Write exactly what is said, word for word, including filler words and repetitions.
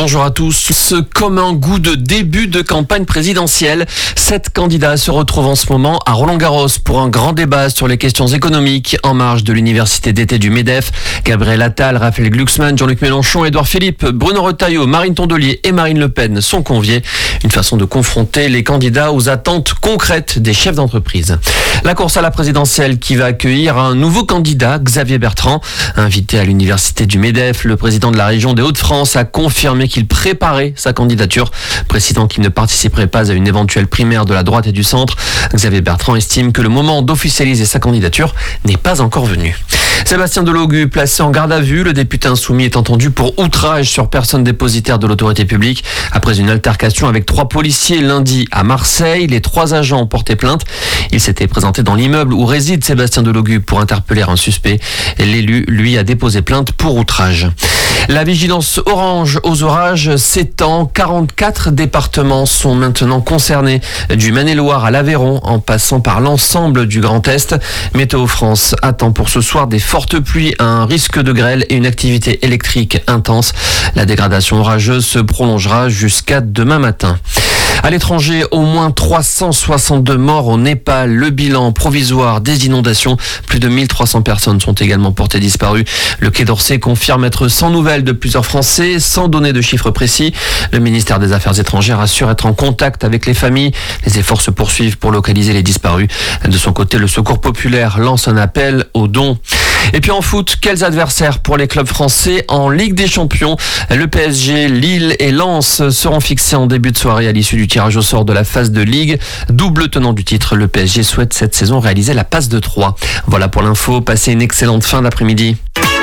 Bonjour à tous. Comme un goût de début de campagne présidentielle, sept candidats se retrouvent en ce moment à Roland-Garros pour un grand débat sur les questions économiques en marge de l'université d'été du MEDEF. Gabriel Attal, Raphaël Glucksmann, Jean-Luc Mélenchon, Édouard Philippe, Bruno Retailleau, Marine Tondelier et Marine Le Pen sont conviés. Une façon de confronter les candidats aux attentes concrètes des chefs d'entreprise. La course à la présidentielle qui va accueillir un nouveau candidat, Xavier Bertrand. Invité à l'université du MEDEF, le président de la région des Hauts-de-France a confirmé qu'il préparait sa candidature, précisant qu'il ne participerait pas à une éventuelle primaire de la droite et du centre. Xavier Bertrand estime que le moment d'officialiser sa candidature n'est pas encore venu. Sébastien Delogu, placé en garde à vue, le député insoumis est entendu pour outrage sur personne dépositaire de l'autorité publique. Après une altercation avec trois policiers lundi à Marseille, les trois agents ont porté plainte. Il s'était présenté dans l'immeuble où réside Sébastien Delogu pour interpeller un suspect. L'élu, lui, a déposé plainte pour outrage. La vigilance orange aux orages s'étend. quarante-quatre départements sont maintenant concernés, du Maine-et-Loire à l'Aveyron, en passant par l'ensemble du Grand Est. Météo France attend pour ce soir des fortes pluies, un risque de grêle et une activité électrique intense. La dégradation orageuse se prolongera jusqu'à demain matin. À l'étranger, au moins trois cent soixante-deux morts au Népal. Le bilan provisoire des inondations. Plus de mille trois cents personnes sont également portées disparues. Le Quai d'Orsay confirme être sans nouvelles de plusieurs Français, sans donner de chiffres précis. Le ministère des Affaires étrangères assure être en contact avec les familles. Les efforts se poursuivent pour localiser les disparus. De son côté, le Secours populaire lance un appel aux dons. Et puis en foot, quels adversaires pour les clubs français en Ligue des Champions? Le P S G, Lille et Lens seront fixés en début de soirée à l'issue du tirage au sort de la phase de Ligue. Double tenant du titre, le P S G souhaite cette saison réaliser la passe de trois. Voilà pour l'info, passez une excellente fin d'après-midi.